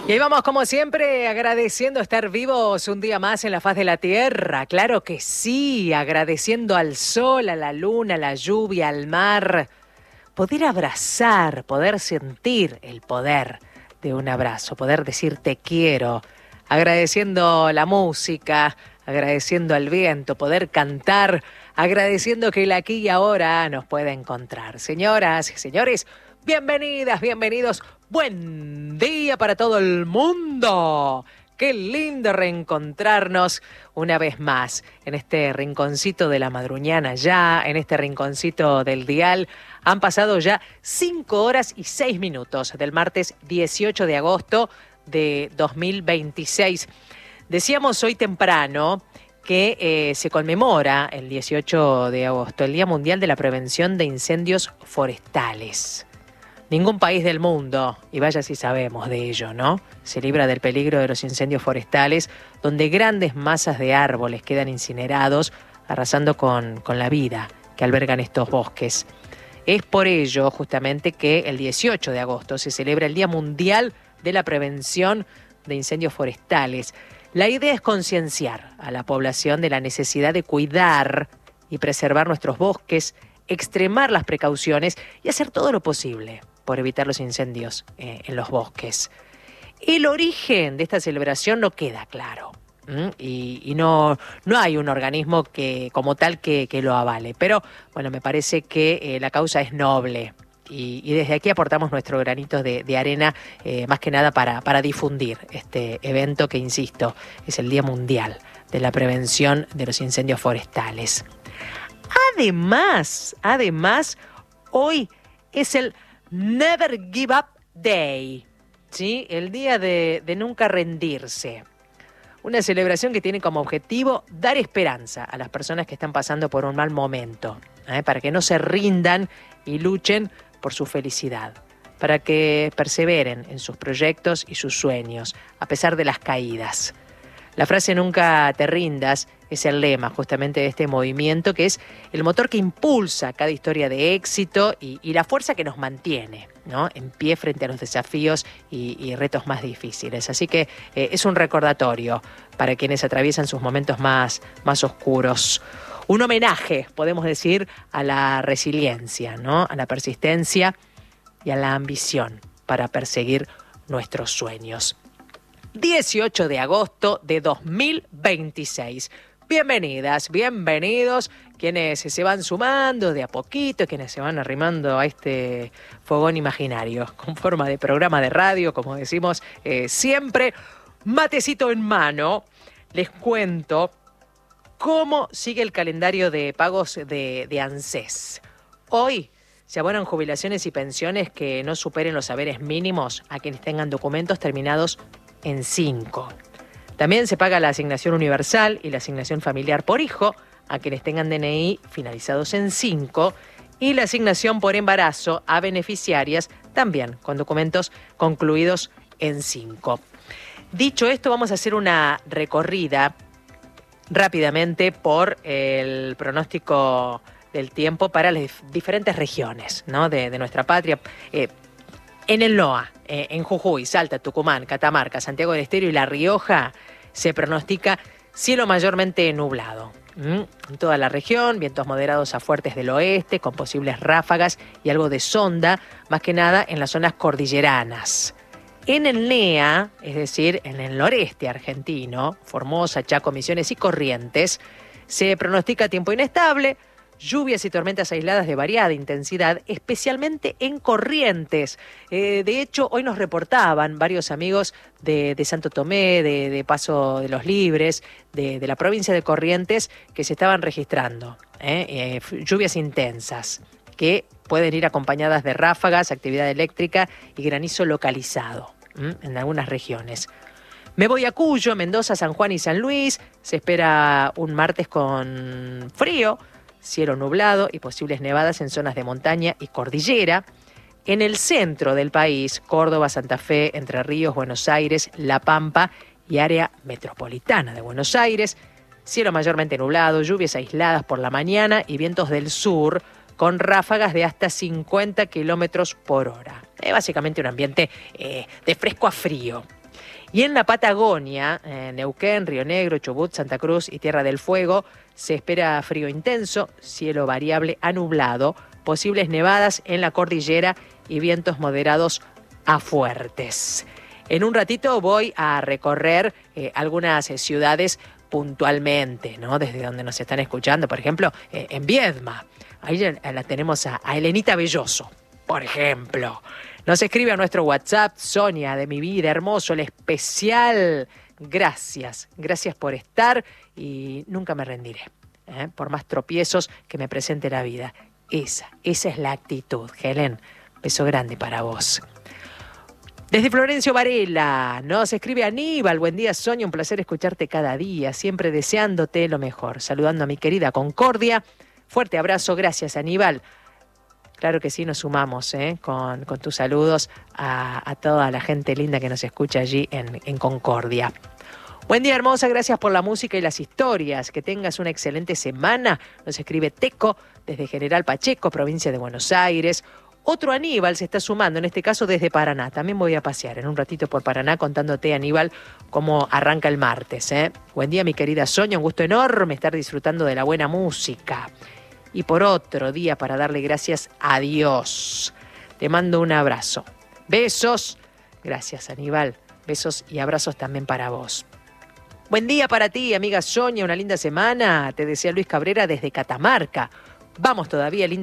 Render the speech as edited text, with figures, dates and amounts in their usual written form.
Y ahí vamos, como siempre, agradeciendo estar vivos un día más en la faz de la tierra. Claro que sí, agradeciendo al sol, a la luna, a la lluvia, al mar. Poder abrazar, poder sentir el poder de un abrazo, poder decir te quiero. Agradeciendo la música, agradeciendo al viento, poder cantar, agradeciendo que el aquí y ahora nos puede encontrar. Señoras y señores, bienvenidas, bienvenidos. Buen día para todo el mundo. Qué lindo reencontrarnos una vez más en este rinconcito de la madruñana ya, en este rinconcito del dial. Han pasado ya 5 horas y 6 minutos del martes 18 de agosto de 2026. Decíamos hoy temprano que se conmemora el 18 de agosto, el Día Mundial de la Prevención de Incendios Forestales. Ningún país del mundo, y vaya si sabemos de ello, ¿no?, se libra del peligro de los incendios forestales, donde grandes masas de árboles quedan incinerados, arrasando con la vida que albergan estos bosques. Es por ello, justamente, que el 18 de agosto se celebra el Día Mundial de la Prevención de Incendios Forestales. La idea es concienciar a la población de la necesidad de cuidar y preservar nuestros bosques, extremar las precauciones y hacer todo lo posible por evitar los incendios en los bosques. El origen de esta celebración no queda claro, y no hay un organismo que como tal que lo avale, pero bueno, me parece que la causa es noble y desde aquí aportamos nuestro granito de arena, más que nada para difundir este evento que, insisto, es el Día Mundial de la Prevención de los Incendios Forestales. Además, hoy es el Never Give Up Day, ¿sí? El día de nunca rendirse. Una celebración que tiene como objetivo dar esperanza a las personas que están pasando por un mal momento, para que no se rindan y luchen por su felicidad, para que perseveren en sus proyectos y sus sueños, a pesar de las caídas. La frase "nunca te rindas" es el lema justamente de este movimiento, que es el motor que impulsa cada historia de éxito y la fuerza que nos mantiene, ¿no?, en pie frente a los desafíos y retos más difíciles. Así que es un recordatorio para quienes atraviesan sus momentos más oscuros. Un homenaje, podemos decir, a la resiliencia, ¿no?, a la persistencia y a la ambición para perseguir nuestros sueños. 18 de agosto de 2026. Bienvenidas, bienvenidos quienes se van sumando de a poquito, quienes se van arrimando a este fogón imaginario con forma de programa de radio, como decimos siempre. Matecito en mano, les cuento cómo sigue el calendario de pagos de ANSES. Hoy se abonan jubilaciones y pensiones que no superen los haberes mínimos a quienes tengan documentos terminados en 5. También se paga la asignación universal y la asignación familiar por hijo a quienes tengan DNI finalizados en 5 y la asignación por embarazo a beneficiarias también con documentos concluidos en 5. Dicho esto, vamos a hacer una recorrida rápidamente por el pronóstico del tiempo para las diferentes regiones, ¿no?, de nuestra patria. En el NOA, en Jujuy, Salta, Tucumán, Catamarca, Santiago del Estero y La Rioja, se pronostica cielo mayormente nublado. En toda la región, vientos moderados a fuertes del oeste, con posibles ráfagas y algo de sonda, más que nada en las zonas cordilleranas. En el NEA, es decir, en el noreste argentino, Formosa, Chaco, Misiones y Corrientes, se pronostica tiempo inestable, lluvias y tormentas aisladas de variada intensidad, especialmente en Corrientes. De hecho, hoy nos reportaban varios amigos de Santo Tomé, de Paso de los Libres, de la provincia de Corrientes, que se estaban registrando lluvias intensas, que pueden ir acompañadas de ráfagas, actividad eléctrica y granizo localizado en algunas regiones. Me voy a Cuyo, Mendoza, San Juan y San Luis. Se espera un martes con frío, cielo nublado y posibles nevadas en zonas de montaña y cordillera. En el centro del país, Córdoba, Santa Fe, Entre Ríos, Buenos Aires, La Pampa y área metropolitana de Buenos Aires, cielo mayormente nublado, lluvias aisladas por la mañana y vientos del sur con ráfagas de hasta 50 kilómetros por hora. Básicamente un ambiente de fresco a frío. Y en la Patagonia, Neuquén, Río Negro, Chubut, Santa Cruz y Tierra del Fuego, se espera frío intenso, cielo variable a nublado, posibles nevadas en la cordillera y vientos moderados a fuertes. En un ratito voy a recorrer algunas ciudades puntualmente, ¿no? Desde donde nos están escuchando, por ejemplo, en Viedma. Ahí la tenemos a Elenita Belloso, por ejemplo. Nos escribe a nuestro WhatsApp, Sonia, de mi vida, hermoso, el especial. Gracias por estar y nunca me rendiré, por más tropiezos que me presente la vida. Esa es la actitud, Helen. Beso grande para vos. Desde Florencio Varela nos escribe Aníbal. Buen día, Sonia, un placer escucharte cada día, siempre deseándote lo mejor. Saludando a mi querida Concordia. Fuerte abrazo, gracias, Aníbal. Claro que sí, nos sumamos con tus saludos a toda la gente linda que nos escucha allí en Concordia. Buen día, hermosa, gracias por la música y las historias. Que tengas una excelente semana. Nos escribe Teco desde General Pacheco, provincia de Buenos Aires. Otro Aníbal se está sumando, en este caso desde Paraná. También voy a pasear en un ratito por Paraná contándote, Aníbal, cómo arranca el martes. Buen día, mi querida Sonia, un gusto enorme estar disfrutando de la buena música. Y por otro día para darle gracias a Dios. Te mando un abrazo. Besos. Gracias, Aníbal. Besos y abrazos también para vos. Buen día para ti, amiga Sonia. Una linda semana. Te desea Luis Cabrera desde Catamarca. Vamos todavía, linda.